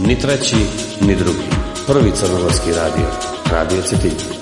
Ni treći, ni drugi. Prvi crnogorski radio. Radio Cetinje.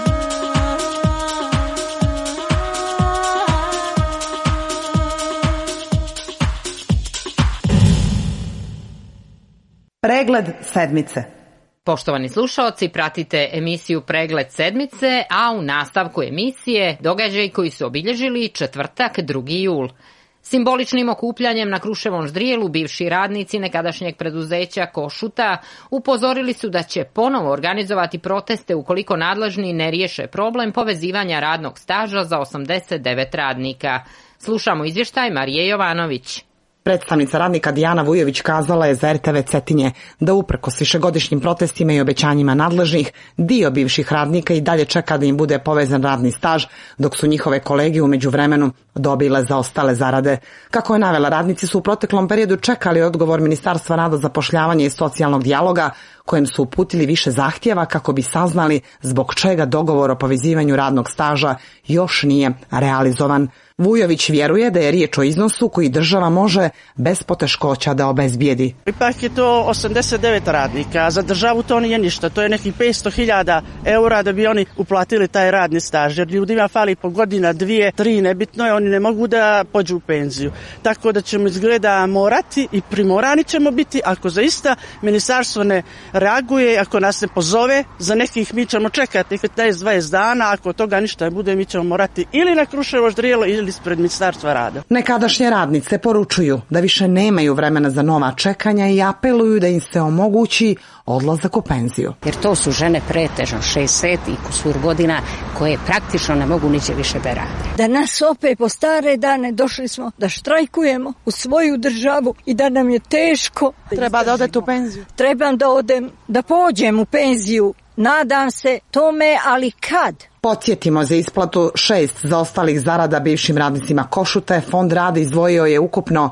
Pregled sedmice. Poštovani slušaoci, pratite emisiju Pregled sedmice, a u nastavku emisije događaji koji su obilježili četvrtak 2. jul. Simboličnim okupljanjem na Kruševom ždrijelu bivši radnici nekadašnjeg preduzeća Košuta upozorili su da će ponovo organizovati proteste ukoliko nadležni ne riješe problem povezivanja radnog staža za 89 radnika. Slušamo izvještaj Marije Jovanović. Predstavnica radnika Dijana Vujović kazala je za RTV Cetinje da uprkos višegodišnjim protestima i obećanjima nadležnih, dio bivših radnika i dalje čeka da im bude povezan radni staž, dok su njihove kolege u međuvremenu dobile zaostale zarade. Kako je navela, radnici su u proteklom periodu čekali odgovor Ministarstva rada, zapošljavanja i socijalnog dijaloga, kojem su uputili više zahtjeva kako bi saznali zbog čega dogovor o povezivanju radnog staža još nije realizovan. Vujović vjeruje da je riječ o iznosu koji država može bez poteškoća da obezbijedi. Ipak je to 89 radnika, a za državu to nije ništa. To je nekih 500.000 eura da bi oni uplatili taj radni staž. Jer ljudima fali po godina, 2, 3, nebitno je, oni ne mogu da pođu u penziju. Tako da ćemo izgleda morati i primorani ćemo biti ako zaista ministarstvo ne reaguje, ako nas ne pozove, za nekih mi ćemo čekati 15-20 dana, ako toga ništa ne bude, mi ćemo morati ili na Kruševo ždrijelo ili ispred Ministarstva rada. Nekadašnje radnice poručuju da više nemaju vremena za nova čekanja i apeluju da im se omogući odlazak u penziju. Jer to su žene pretežno 60 i kusur godina koje praktično ne mogu niće više da rade. Da nas opet po stare dane došli smo da štrajkujemo u svoju državu i da nam je teško. Treba da odete u penziju? Trebam da odem, da pođem u penziju. Nadam se tome, ali kad? Podsjetimo, za isplatu 6 zaostalih zarada bivšim radnicima Košute, Fond rada izdvojio je ukupno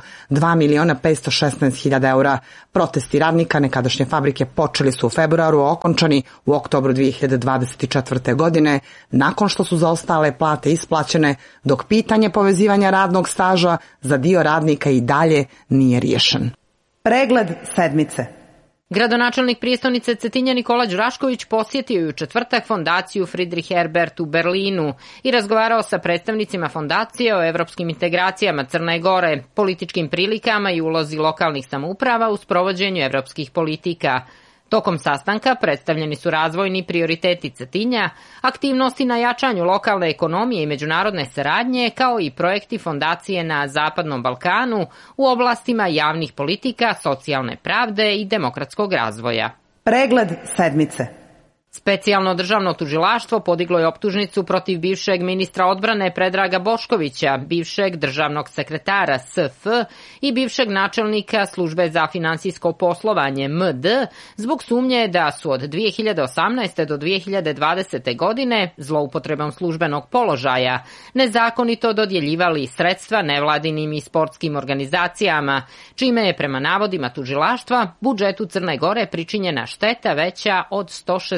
2.516.000 eura. Protesti radnika nekadašnje fabrike počeli su u februaru, okončani u oktobru 2024. godine, nakon što su zaostale plate isplaćene, dok pitanje povezivanja radnog staža za dio radnika i dalje nije riješen. Pregled sedmice. Gradonačelnik prijestolnice Cetinja Nikola Đurašković posjetio je u četvrtak fondaciju Friedrich Ebert u Berlinu i razgovarao sa predstavnicima fondacije o evropskim integracijama Crne Gore, političkim prilikama i ulozi lokalnih samouprava u sprovođenju evropskih politika. Tokom sastanka predstavljeni su razvojni prioriteti Cetinja, aktivnosti na jačanju lokalne ekonomije i međunarodne saradnje, kao i projekti fondacije na Zapadnom Balkanu u oblastima javnih politika, socijalne pravde i demokratskog razvoja. Pregled sedmice. Specijalno državno tužilaštvo podiglo je optužnicu protiv bivšeg ministra odbrane Predraga Boškovića, bivšeg državnog sekretara SF i bivšeg načelnika službe za finansijsko poslovanje MD zbog sumnje da su od 2018. do 2020. godine zloupotrebom službenog položaja nezakonito dodjeljivali sredstva nevladinim i sportskim organizacijama, čime je prema navodima tužilaštva budžetu Crne Gore pričinjena šteta veća od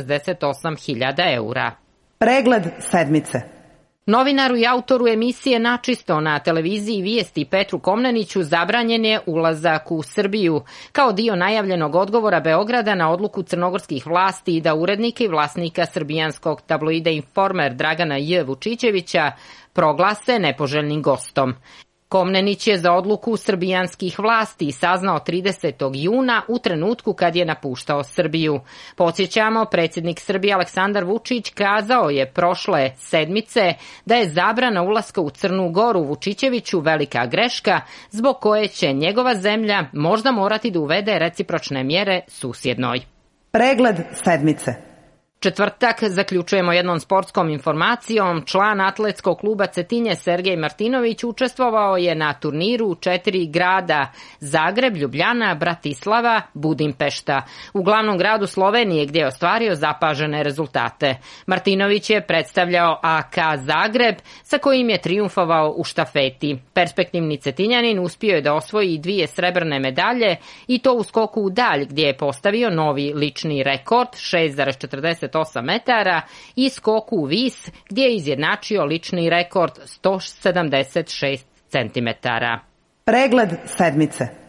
168.000 eura. Pregled sedmice. Novinaru i autoru emisije Načisto na televiziji Vijesti Petru Komneniću zabranjen je ulazak u Srbiju, kao dio najavljenog odgovora Beograda na odluku crnogorskih vlasti da urednika i vlasnika srbijanskog tabloida Informer Dragana J. Vučićevića proglase nepoželjnim gostom. Komnenić je za odluku srbijanskih vlasti saznao 30. juna u trenutku kad je napuštao Srbiju. Podsjećamo, predsjednik Srbije Aleksandar Vučić kazao je prošle sedmice da je zabrana ulaska u Crnu Goru Vučićeviću velika greška zbog koje će njegova zemlja možda morati da uvede recipročne mjere susjednoj. Pregled sedmice. Četvrtak zaključujemo jednom sportskom informacijom. Član atletskog kluba Cetinje Sergej Martinović učestvovao je na turniru u 4 grada: Zagreb, Ljubljana, Bratislava, Budimpešta, u glavnom gradu Slovenije gdje je ostvario zapažene rezultate. Martinović je predstavljao AK Zagreb sa kojim je trijumfovao u štafeti. Perspektivni Cetinjanin uspio je da osvoji 2 srebrne medalje i to u skoku u dalj gdje je postavio novi lični rekord 6,48 metara i skoku u vis gdje je izjednačio lični rekord 176 centimetara. Pregled sedmice.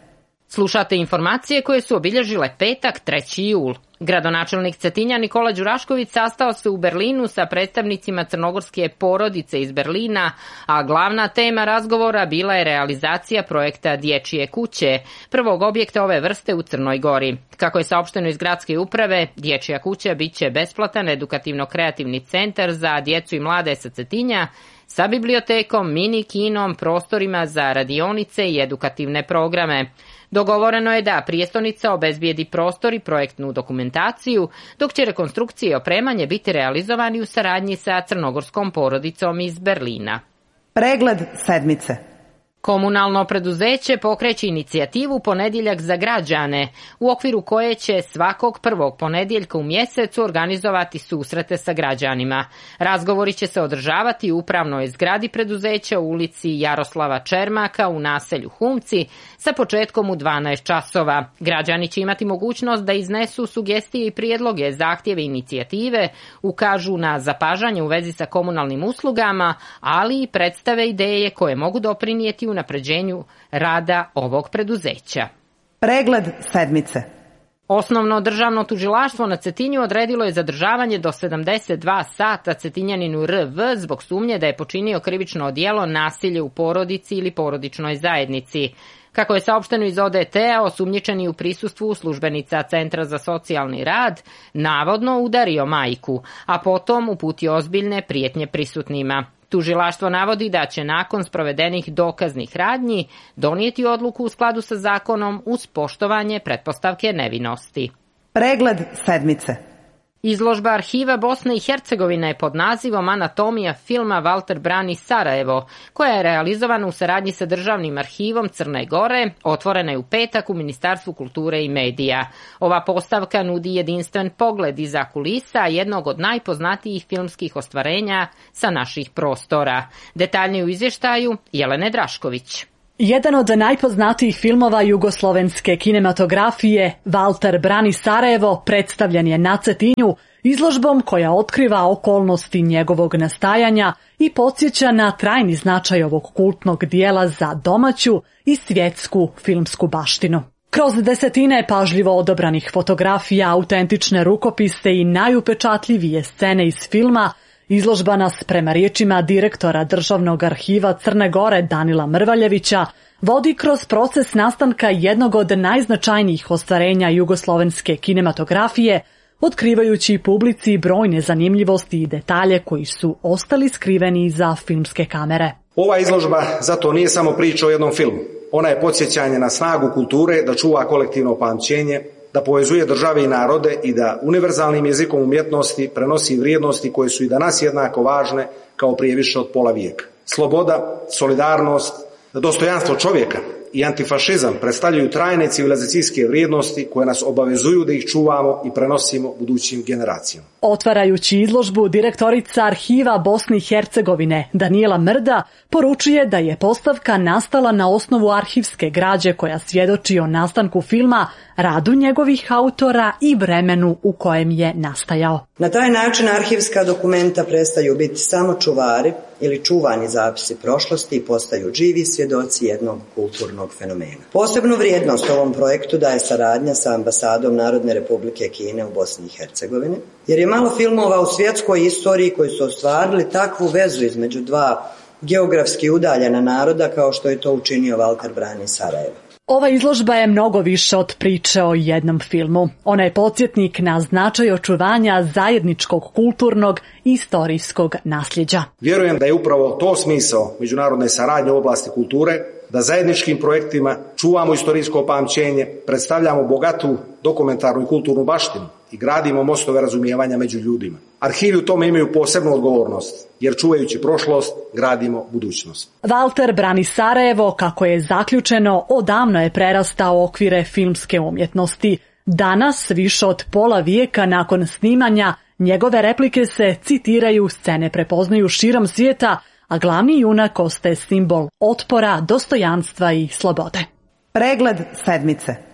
Slušate informacije koje su obilježile petak 3. jul. Gradonačelnik Cetinja Nikola Đurašković sastao se u Berlinu sa predstavnicima crnogorske porodice iz Berlina, a glavna tema razgovora bila je realizacija projekta Dječje kuće, prvog objekta ove vrste u Crnoj Gori. Kako je saopšteno iz gradske uprave, Dječja kuća biće besplatan edukativno-kreativni centar za djecu i mlade sa Cetinja, sa bibliotekom, mini kinom, prostorima za radionice i edukativne programe. Dogovoreno je da prijestonica obezbijedi prostor i projektnu dokumentaciju, dok će rekonstrukcije i opremanje biti realizovani u saradnji sa crnogorskom porodicom iz Berlina. Pregled sedmice. Komunalno preduzeće pokreće inicijativu Ponedjeljak za građane, u okviru koje će svakog prvog ponedjeljka u mjesecu organizovati susrete sa građanima. Razgovori će se održavati u upravnoj zgradi preduzeća u ulici Jaroslava Čermaka u naselju Humci sa početkom u 12 časova. Građani će imati mogućnost da iznesu sugestije i prijedloge, zahtjeve i inicijative, ukažu na zapažanje u vezi sa komunalnim uslugama, ali i predstave ideje koje mogu doprinijeti unapređenju rada ovog preduzeća. Pregled sedmice. Osnovno državno tužilaštvo na Cetinju odredilo je zadržavanje do 72 sata Cetinjaninu R.V. zbog sumnje da je počinio krivično djelo nasilje u porodici ili porodičnoj zajednici. Kako je saopšteno iz ODT-a, osumnjičeni u prisustvu službenica Centra za socijalni rad navodno udario majku, a potom uputio ozbiljne prijetnje prisutnima. Tužilaštvo navodi da će nakon sprovedenih dokaznih radnji donijeti odluku u skladu sa zakonom uz poštovanje pretpostavke nevinosti. Pregled sedmice. Izložba arhiva Bosne i Hercegovine je pod nazivom Anatomija filma Walter Brani Sarajevo, koja je realizovana u saradnji sa Državnim arhivom Crne Gore, otvorena je u petak u Ministarstvu kulture i medija. Ova postavka nudi jedinstven pogled iza kulisa jednog od najpoznatijih filmskih ostvarenja sa naših prostora. Detaljnije u izvještaju Jelene Drašković. Jedan od najpoznatijih filmova jugoslovenske kinematografije, Walter Brani Sarajevo, predstavljen je na Cetinju izložbom koja otkriva okolnosti njegovog nastajanja i podsjeća na trajni značaj ovog kultnog dijela za domaću i svjetsku filmsku baštinu. Kroz desetine pažljivo odabranih fotografija, autentične rukopise i najupečatljivije scene iz filma, izložba nas, prema riječima direktora Državnog arhiva Crne Gore Danila Mrvaljevića, vodi kroz proces nastanka jednog od najznačajnijih ostvarenja jugoslovenske kinematografije, otkrivajući publici brojne zanimljivosti i detalje koji su ostali skriveni iza filmske kamere. Ova izložba zato nije samo priča o jednom filmu. Ona je podsjećanje na snagu kulture da čuva kolektivno pamćenje, da povezuje države i narode i da univerzalnim jezikom umjetnosti prenosi vrijednosti koje su i danas jednako važne kao prije više od pola vijeka. Sloboda, solidarnost, dostojanstvo čovjeka i antifašizam predstavljaju trajne civilizacijske vrijednosti koje nas obavezuju da ih čuvamo i prenosimo budućim generacijama. Otvarajući izložbu, direktorica arhiva Bosne i Hercegovine Danijela Mrda poručuje da je postavka nastala na osnovu arhivske građe koja svjedoči o nastanku filma, radu njegovih autora i vremenu u kojem je nastajao. Na taj način arhivska dokumenta prestaju biti samo čuvari ili čuvani zapisi prošlosti i postaju živi svjedoci jednog kulturnog fenomena. Posebnu vrijednost ovom projektu daje saradnja sa ambasadom Narodne Republike Kine u Bosni i Hercegovini, jer je malo filmova u svjetskoj istoriji koji su ostvarili takvu vezu između dva geografski udaljena naroda kao što je to učinio Walter Brani Sarajevo. Ova izložba je mnogo više od priče o jednom filmu. Ona je podsjetnik na značaj očuvanja zajedničkog kulturnog i istorijskog nasljeđa. Vjerujem da je upravo to smisao međunarodne saradnje u oblasti kulture, da zajedničkim projektima čuvamo istorijsko pamćenje, predstavljamo bogatu dokumentarnu i kulturnu baštinu i gradimo mostove razumijevanja među ljudima. Arhivi u tome imaju posebnu odgovornost, jer čuvajući prošlost, gradimo budućnost. Walter Brani Sarajevo, kako je zaključeno, odavno je prerastao okvire filmske umjetnosti. Danas, više od pola vijeka nakon snimanja, njegove replike se citiraju, scene prepoznaju širom svijeta, a glavni junak ostaje simbol otpora, dostojanstva i slobode. Pregled sedmice.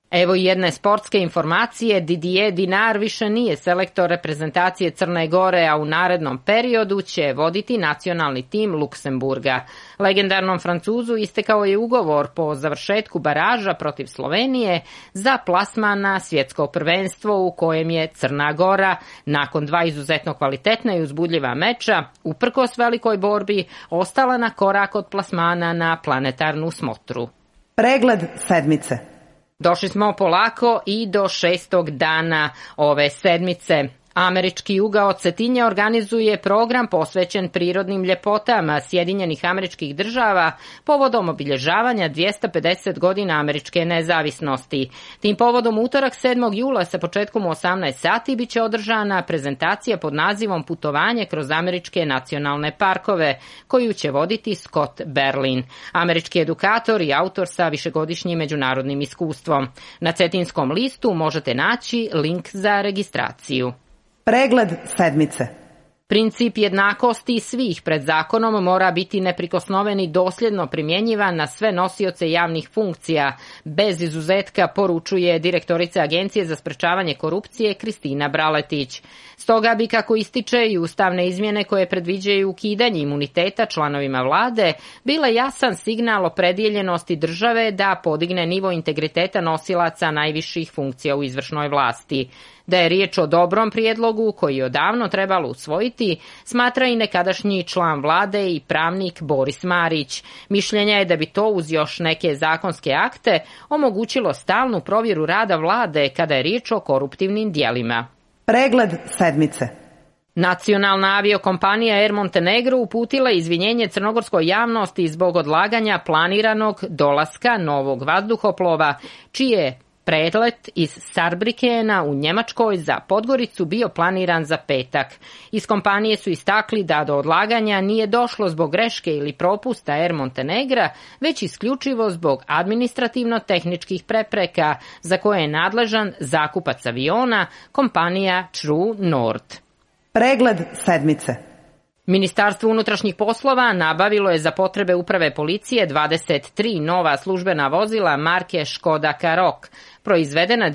Evo i jedne sportske informacije. Didier Dinar više nije selektor reprezentacije Crne Gore, a u narednom periodu će voditi nacionalni tim Luksemburga. Legendarnom Francuzu istekao je ugovor po završetku baraža protiv Slovenije za plasman na svjetsko prvenstvo u kojem je Crna Gora nakon 2 izuzetno kvalitetna i uzbudljiva meča, uprkos velikoj borbi, ostala na korak od plasmana na planetarnu smotru. Pregled sedmice. Došli smo polako i do 6. dana ove sedmice. Američki ugao Cetinje organizuje program posvećen prirodnim ljepotama Sjedinjenih Američkih Država povodom obilježavanja 250 godina američke nezavisnosti. Tim povodom utorak 7. jula sa početkom u 18 sati biće održana prezentacija pod nazivom Putovanje kroz američke nacionalne parkove, koju će voditi Scott Berlin, američki edukator i autor sa višegodišnjim međunarodnim iskustvom. Na Cetinskom listu možete naći link za registraciju. Pregled sedmice. Princip jednakosti svih pred zakonom mora biti neprikosnoven i dosljedno primjenjivan na sve nosioce javnih funkcija, bez izuzetka, poručuje direktorica Agencije za sprečavanje korupcije Kristina Braletić. Stoga bi, kako ističe, i ustavne izmjene koje predviđaju ukidanje imuniteta članovima vlade bile jasan signal opredjeljenosti države da podigne nivo integriteta nosilaca najviših funkcija u izvršnoj vlasti. Da je riječ o dobrom prijedlogu koji je odavno trebalo usvojiti, smatra i nekadašnji član vlade i pravnik Boris Marić. Mišljenja je da bi to uz još neke zakonske akte omogućilo stalnu provjeru rada vlade kada je riječ o koruptivnim djelima. Pregled sedmice. Nacionalna aviokompanija Air Montenegro uputila izvinjenje crnogorskoj javnosti zbog odlaganja planiranog dolaska novog vazduhoplova, čije prelet iz Sarbrikena u Njemačkoj za Podgoricu bio planiran za petak. Iz kompanije su istakli da do odlaganja nije došlo zbog greške ili propusta Air Montenegra, već isključivo zbog administrativno-tehničkih prepreka za koje je nadležan zakupac aviona, kompanija True Nord. Pregled sedmice. Ministarstvo unutrašnjih poslova nabavilo je za potrebe uprave policije 23 nova službena vozila marke Škoda Karoq, proizvedena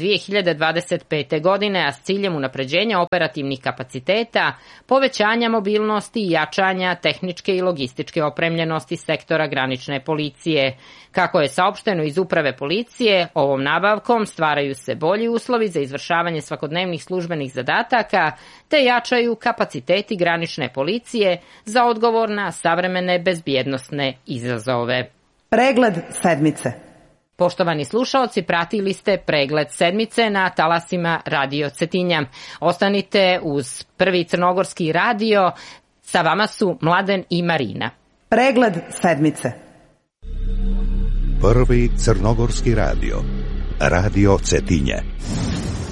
2025. godine, a s ciljem unapređenja operativnih kapaciteta, povećanja mobilnosti i jačanja tehničke i logističke opremljenosti sektora granične policije. Kako je saopšteno iz uprave policije, ovom nabavkom stvaraju se bolji uslovi za izvršavanje svakodnevnih službenih zadataka, te jačaju kapaciteti granične policije za odgovor na savremene bezbjednosne izazove. Pregled sedmice. Poštovani slušaoci, pratili ste pregled sedmice na talasima Radio Cetinja. Ostanite uz Prvi crnogorski radio, sa vama su Mladen i Marina. Pregled sedmice. Prvi crnogorski radio, Radio Cetinje.